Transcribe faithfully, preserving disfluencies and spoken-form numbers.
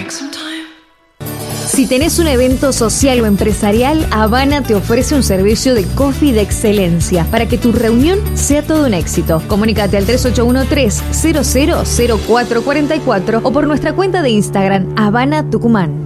Si tenés un evento social o empresarial, Habana te ofrece un servicio de coffee de excelencia para que tu reunión sea todo un éxito. Comunícate al tres ocho uno tres, cero cero cero cuatro cuatro cuatro o por nuestra cuenta de Instagram, Habana Tucumán.